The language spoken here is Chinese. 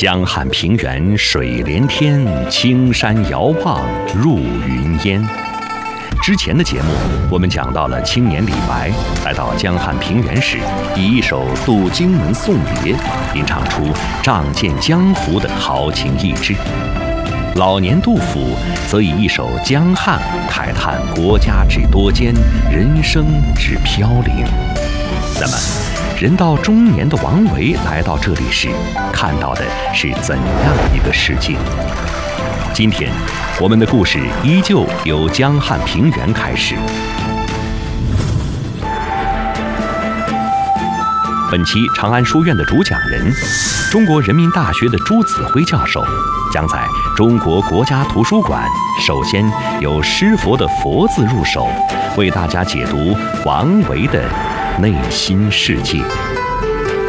江汉平原水连天，青山遥望入云烟。之前的节目，我们讲到了青年李白来到江汉平原时，以一首《渡荆门送别》，吟唱出仗剑江湖的豪情逸致。老年杜甫则以一首《江汉》慨叹国家之多艰，人生之飘零。那么，人到中年的王维来到这里时，看到的是怎样一个世界？今天，我们的故事依旧由江汉平原开始。本期长安书院的主讲人，中国人民大学的朱子辉教授，将在中国国家图书馆首先由诗佛的“佛”字入手，为大家解读王维的内心世界。